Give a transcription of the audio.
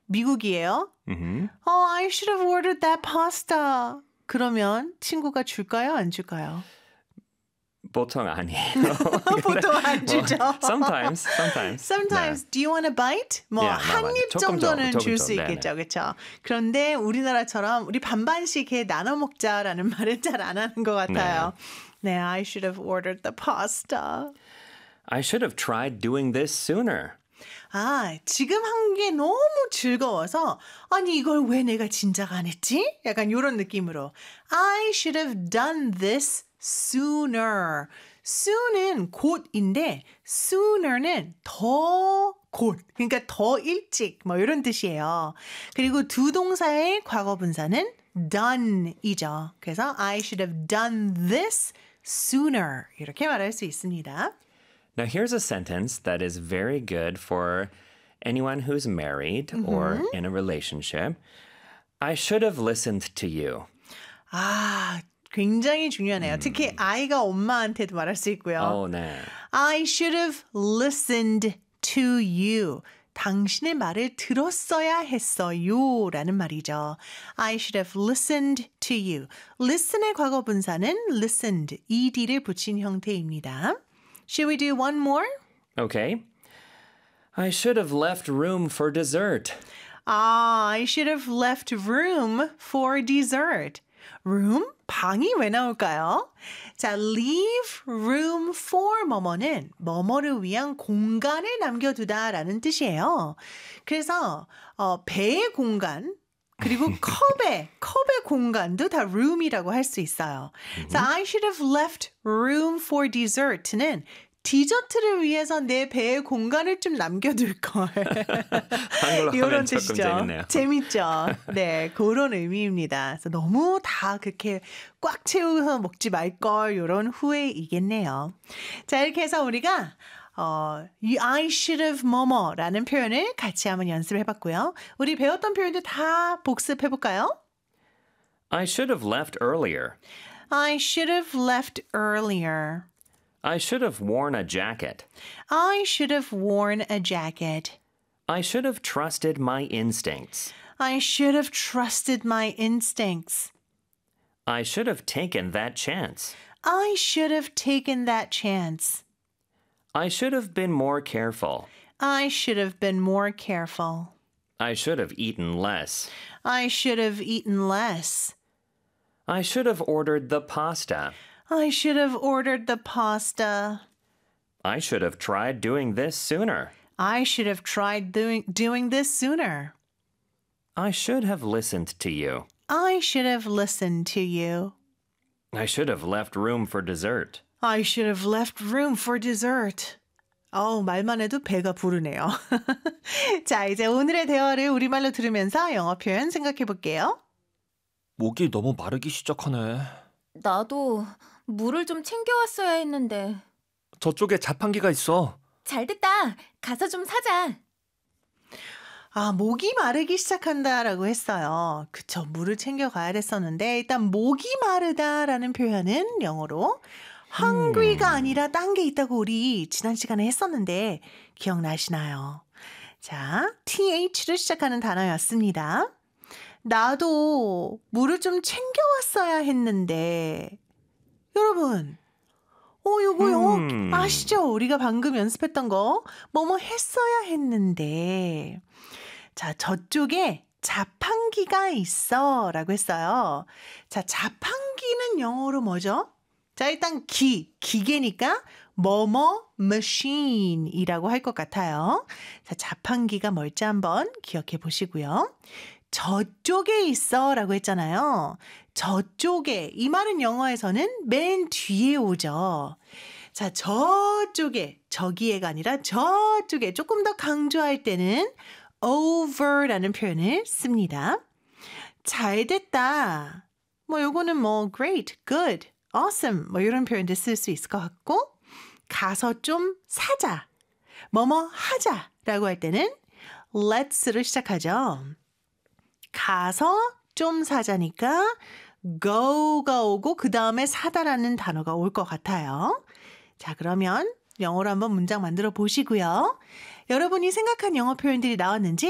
미국이에요. I should have ordered that pasta. 그러면 친구가 줄까요? 안 줄까요? 보통 아니에요. 보통 안 주죠. Sometimes. Sometimes, 네. do you want a bite? 뭐 한 입 정도는 줄 수 있겠죠. 그렇죠? 그런데 우리나라처럼 우리 반반씩 해 나눠 먹자라는 말은 잘 안 하는 것 같아요. 네, I should have ordered the pasta. I should have tried doing this sooner. 아, 지금 한 게 너무 즐거워서 아니 이걸 왜 내가 진작 안 했지? 약간 이런 느낌으로 I should have done this sooner. soon은 곧인데 sooner는 더 곧, 그러니까 더 일찍 뭐 이런 뜻이에요. 그리고 두 동사의 과거 분사는 done이죠. 그래서 I should have done this sooner 이렇게 말할 수 있습니다. Now, here's a sentence that is very good for anyone who's married or in a relationship. I should have listened to you. 아, 굉장히 중요하네요. 특히 아이가 엄마한테도 말할 수 있고요. 네. I should have listened to you. 당신의 말을 들었어야 했어요 라는 말이죠. I should have listened to you. listen의 과거 분사는 listened, ed를 붙인 형태입니다. Should we do one more? Okay. I should have left room for dessert. I should have left room for dessert. room? 방이 왜 나올까요? 자, leave room for 뭐뭐는 뭐뭐를 위한 공간을 남겨두다라는 뜻이에요. 그래서 배의 공간 그리고 컵의 공간도 다 room이라고 할 수 있어요. 자, I should have left room for dessert는 디저트를 위해서 내 배에 공간을 좀 남겨둘 걸. 이런 뜻이죠. 재밌죠. 네, 그런 의미입니다. 그래서 너무 다 그렇게 꽉 채워서 먹지 말 걸 이런 후회이겠네요. 자, 이렇게 해서 우리가 I should have 뭐뭐라는 표현을 같이 한번 연습해봤고요. 우리 배웠던 표현도 다 복습해볼까요? I should have left earlier. I should have left earlier. I should have worn a jacket. I should have worn a jacket. I should have trusted my instincts. I should have trusted my instincts. I should have taken that chance. I should have taken that chance. I should have been more careful. I should have been more careful. I should have eaten less. I should have eaten less. I should have ordered the pasta. I should have ordered the pasta. I should have tried doing this sooner. I should have tried doing this sooner. I should have listened to you. I should have listened to you. I should have left room for dessert. I should have left room for dessert. 말만 해도 배가 부르네요. 자, 이제 오늘의 대화를 우리말로 들으면서 영어 표현 생각해 볼게요. 목이 너무 마르기 시작하네. 나도 물을 좀 챙겨왔어야 했는데. 저쪽에 자판기가 있어. 잘됐다. 가서 좀 사자. 목이 마르기 시작한다라고 했어요. 그쵸, 물을 챙겨가야 됐었는데 일단 목이 마르다라는 표현은 영어로 hungry가 아니라 딴 게 있다고 우리 지난 시간에 했었는데 기억나시나요? 자, TH로 시작하는 단어였습니다. 나도 물을 좀 챙겨왔어야 했는데 여러분 요거 영어 아시죠? 우리가 방금 연습했던 거 뭐뭐 했어야 했는데 자, 저쪽에 자판기가 있어 라고 했어요. 자, 자판기는 영어로 뭐죠? 자, 일단 기계니까 뭐뭐 machine이라고 할 것 같아요. 자, 자판기가 뭘지 한번 기억해 보시고요. 저쪽에 있어 라고 했잖아요. 저쪽에, 이 말은 영어에서는 맨 뒤에 오죠. 자, 저쪽에, 저기에가 아니라 저쪽에 조금 더 강조할 때는 over라는 표현을 씁니다. 잘 됐다. 요거는 great, good, awesome 이런 표현도 쓸 수 있을 것 같고 가서 좀 사자, 뭐뭐 하자라고 할 때는 let's로 시작하죠. 가서 좀 사자니까 go가 오고 그 다음에 사다라는 단어가 올 것 같아요. 자, 그러면 영어로 한번 문장 만들어 보시고요. 여러분이 생각한 영어 표현들이 나왔는지